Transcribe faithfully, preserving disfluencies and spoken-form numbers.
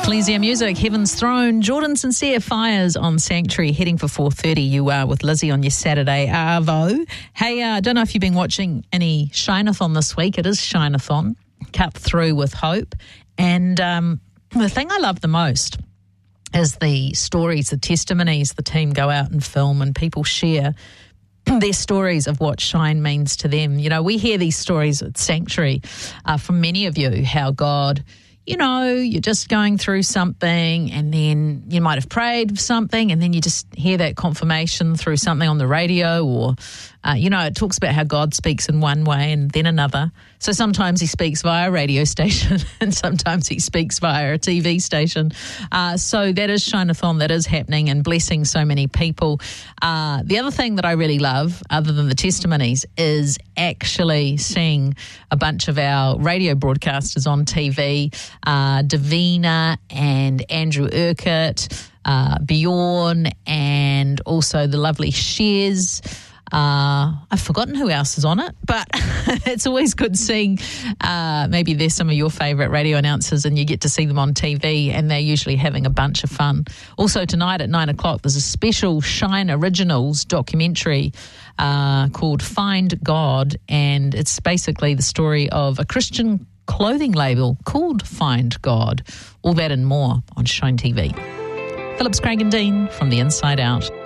Ecclesia Music, Heaven's Throne, Jordan Sincere, Fires on Sanctuary, heading for four thirty. You are with Lizzie on your Saturday Arvo. Hey, I uh, don't know if you've been watching any Shine-a-thon this week. It is Shine-a-thon, cut through with hope. And um, the thing I love the most is the stories, the testimonies the team go out and film, and people share their stories of what Shine means to them. You know, we hear these stories at Sanctuary uh, from many of you, how God, you know, you're just going through something and then you might have prayed for something and then you just hear that confirmation through something on the radio or, uh, you know, it talks about how God speaks in one way and then another. So sometimes he speaks via a radio station and sometimes he speaks via a T V station. Uh, so that is Shine-a-thon, that is happening and blessing so many people. Uh, the other thing that I really love, other than the testimonies, is actually seeing a bunch of our radio broadcasters on T V, uh, Davina and Andrew Urquhart, uh, Bjorn, and also the lovely Shez. Uh, I've forgotten who else is on it, but it's always good seeing uh, maybe they're some of your favourite radio announcers and you get to see them on T V and they're usually having a bunch of fun. Also tonight at nine o'clock there's a special Shine Originals documentary uh, called Find God, and it's basically the story of a Christian clothing label called Find God. All that and more on Shine T V. Phillips, Craig and Dean from The Inside Out.